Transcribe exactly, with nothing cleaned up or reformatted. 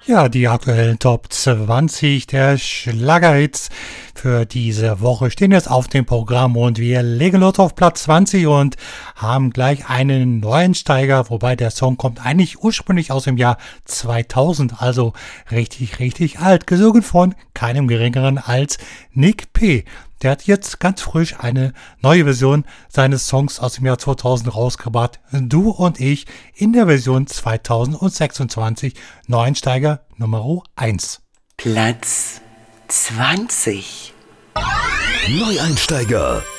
Ja, die aktuellen Top zwanzig der Schlagerhits für diese Woche stehen jetzt auf dem Programm und wir legen los auf Platz zwanzig und haben gleich einen Neuensteiger, wobei der Song kommt eigentlich ursprünglich aus dem Jahr zweitausend, also richtig, richtig alt, gesungen von keinem geringeren als Nick P. Der hat jetzt ganz frisch eine neue Version seines Songs aus dem Jahr zweitausend rausgebracht. Du und ich in der Version zweitausendsechsundzwanzig. Neuensteiger Nummer eins. Platz zwanzig. Neueinsteiger